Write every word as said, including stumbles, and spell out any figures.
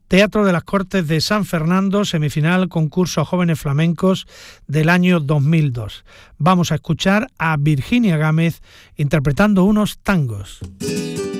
Teatro de las Cortes de San Fernando, semifinal concurso a jóvenes flamencos del año dos mil dos. Vamos a escuchar a Virginia Gámez interpretando unos tangos.